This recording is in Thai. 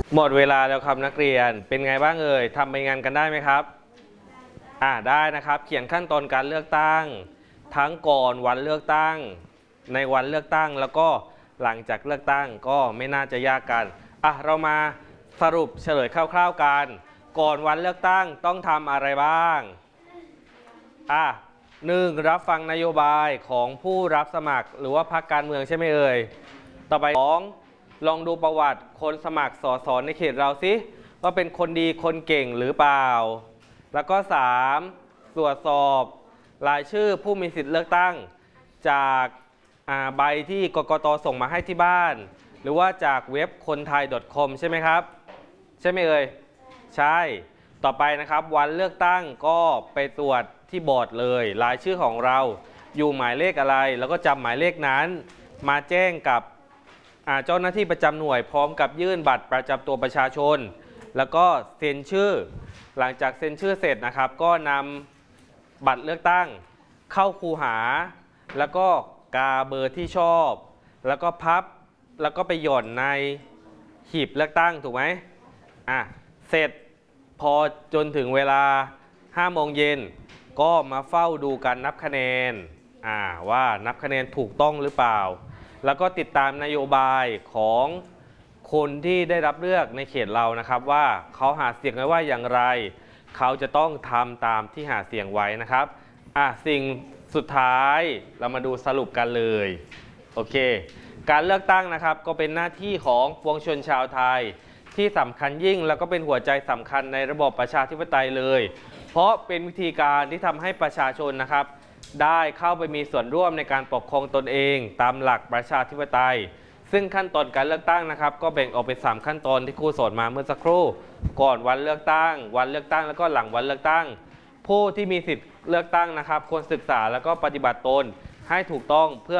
หมดเวลาแล้วครับนักเรียนเป็นไงบ้างเอ่ยทำใบงานกันได้ไหมครับได้นะครับเขียนขั้นตอนการเลือกตั้งทั้งก่อนวันเลือกตั้งในวันเลือกตั้งแล้วก็หลังจากเลือกตั้งก็ไม่น่าจะยากกันเรามาสรุปเฉลยคร่าวๆกันก่อนวันเลือกตั้งต้องทำอะไรบ้าง1. รับฟังนโยบายของผู้รับสมัครหรือว่าพรรคการเมืองใช่ไหมเอ่ยต่อไป 2. ลองดูประวัติคนสมัครสสในเขตเราสิว่าเป็นคนดีคนเก่งหรือเปล่าแล้วก็ 3. ตรวจสอบรายชื่อผู้มีสิทธิ์เลือกตั้งจากใบที่กกต.ส่งมาให้ที่บ้านหรือว่าจากเว็บคนไทย .com ใช่ไหมครับใช่ไหมเอ่ยใช่ต่อไปนะครับวันเลือกตั้งก็ไปตรวจที่บอร์ดเลยรายชื่อของเราอยู่หมายเลขอะไรแล้วก็จำหมายเลขนั้นมาแจ้งกับเจ้าหน้าที่ประจำหน่วยพร้อมกับยื่นบัตรประจำตัวประชาชนแล้วก็เซ็นชื่อหลังจากเซ็นชื่อเสร็จนะครับก็นำบัตรเลือกตั้งเข้าคูหาแล้วก็กาเบอร์ที่ชอบแล้วก็พับแล้วก็ไปหย่อนในหีบเลือกตั้งถูกไหมเสร็จพอจนถึงเวลา5 โมงเย็นก็มาเฝ้าดูการนับคะแนนว่านับคะแนนถูกต้องหรือเปล่าแล้วก็ติดตามนโยบายของคนที่ได้รับเลือกในเขตเรานะครับว่าเขาหาเสียงไว้ว่าอย่างไรเขาจะต้องทำตามที่หาเสียงไว้นะครับสิ่งสุดท้ายเรามาดูสรุปกันเลยโอเคการเลือกตั้งนะครับก็เป็นหน้าที่ของปวงชนชาวไทยที่สำคัญยิ่งแล้วก็เป็นหัวใจสำคัญในระบบประชาธิปไตยเลยเพราะเป็นวิธีการที่ทำให้ประชาชนนะครับได้เข้าไปมีส่วนร่วมในการปกครองตนเองตามหลักประชาธิปไตยซึ่งขั้นตอนการเลือกตั้งนะครับก็แบ่งออกเป็น3ขั้นตอนที่ครูสอนมาเมื่อสักครู่ก่อนวันเลือกตั้งวันเลือกตั้งแล้วก็หลังวันเลือกตั้งผู้ที่มีสิทธิ์เลือกตั้งนะครับควรศึกษาแล้วก็ปฏิบัติตนให้ถูกต้องเพื่อ